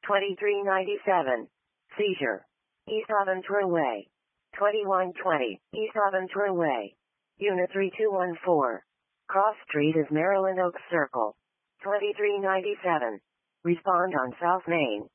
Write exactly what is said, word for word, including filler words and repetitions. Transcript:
twenty-three ninety-seven. Seizure. East Aventura Way. twenty-one twenty. East Aventura Way. Unit three two one four. Cross Street is Maryland Oaks Circle. twenty-three ninety-seven. Respond on South Main.